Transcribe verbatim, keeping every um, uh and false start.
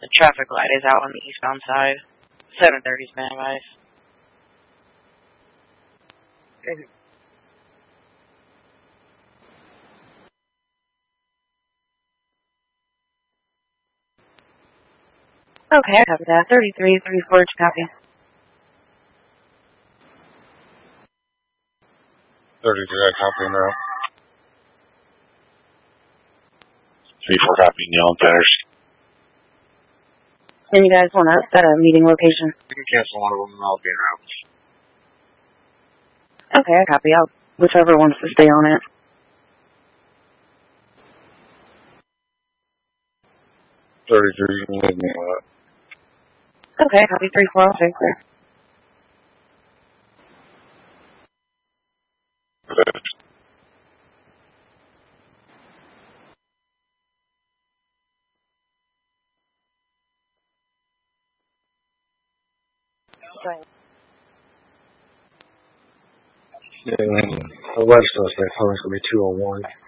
The traffic light is out on the eastbound side. seven thirty is been advised. Okay, I copy that. thirty-three, thirty-four, copy. thirty-three, I copy now. three four copy, Neil and Centers. And you guys want to set a meeting location? You can cancel one of them and I'll be around. Okay, I copy. I'll, whichever wants to stay on it. thirty-three, you can leave me on it. Okay, copy three four, I'll take clear. Yeah, the West Coast, they probably going to be two oh one.